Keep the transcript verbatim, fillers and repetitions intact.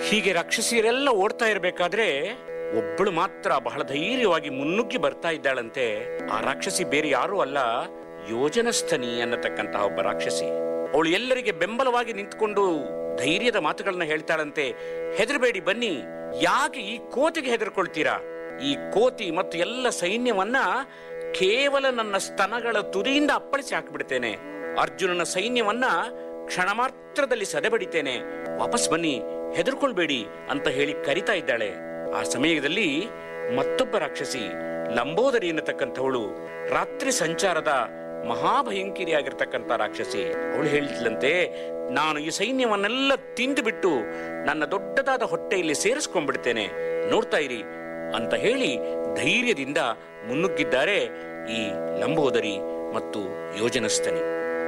ಹೀಗೆ ರಾಕ್ಷಸಿಯರೆಲ್ಲ ಓಡ್ತಾ ಇರಬೇಕಾದ್ರೆ ಒಬ್ಬಳು ಮಾತ್ರ ಬಹಳ ಧೈರ್ಯವಾಗಿ ಮುನ್ನುಗ್ಗಿ ಬರ್ತಾ ಇದ್ದಾಳಂತೆ. ಆ ರಾಕ್ಷಸಿ ಬೇರೆ ಯಾರೂ ಅಲ್ಲ, ಯೋಜನಸ್ಥನಿ ಅನ್ನತಕ್ಕಂತಹ ಒಬ್ಬ ರಾಕ್ಷಸಿ. ಅವಳು ಎಲ್ಲರಿಗೆ ಬೆಂಬಲವಾಗಿ ನಿಂತ್ಕೊಂಡು ಧೈರ್ಯದ ಮಾತುಗಳನ್ನ ಹೇಳ್ತಾಳಂತೆ. ಹೆದರಬೇಡಿ, ಬನ್ನಿ. ಯಾಕೆ ಈ ಕೋತಿಗೆ ಹೆದರ್ಕೊಳ್ತೀರಾ? ಈ ಕೋತಿ ಮತ್ತು ಎಲ್ಲ ಸೈನ್ಯವನ್ನ ಕೇವಲ ನನ್ನ ಸ್ತನಗಳ ತುದಿಯಿಂದ ಅಪ್ಪಳಿಸಿ ಹಾಕಿಬಿಡ್ತೇನೆ. ಅರ್ಜುನನ ಸೈನ್ಯವನ್ನ ಕ್ಷಣ ಮಾತ್ರದಲ್ಲಿ ಸದೆಬಡಿತೇನೆ. ವಾಪಸ್ ಬನ್ನಿ, ಹೆದರ್ಕೊಳ್ಬೇಡಿ ಅಂತ ಹೇಳಿ ಕರಿತಾ ಇದ್ದಾಳೆ. ಆ ಸಮಯದಲ್ಲಿ ಮತ್ತೊಬ್ಬ ರಾಕ್ಷಸಿ ಲಂಬೋದರಿ ಎನ್ನತಕ್ಕಂಥವಳು, ರಾತ್ರಿ ಸಂಚಾರದ ಮಹಾಭಯಂಕರಿಯಾಗಿರ್ತಕ್ಕಂಥ ರಾಕ್ಷಸಿ. ಅವಳು ಹೇಳಿದ್ಲಂತೆ, ನಾನು ಈ ಸೈನ್ಯವನ್ನೆಲ್ಲ ತಿಂದು ಬಿಟ್ಟು ನನ್ನ ದೊಡ್ಡದಾದ ಹೊಟ್ಟೆಯಲ್ಲಿ ಸೇರಿಸ್ಕೊಂಡ್ಬಿಡ್ತೇನೆ, ನೋಡ್ತಾ ಇರಿ ಅಂತ ಹೇಳಿ ಧೈರ್ಯದಿಂದ ಮುನ್ನುಗ್ಗಿದ್ದಾರೆ ಈ ಲಂಬೋದರಿ ಮತ್ತು ಯೋಜನಸ್ಥನಿ.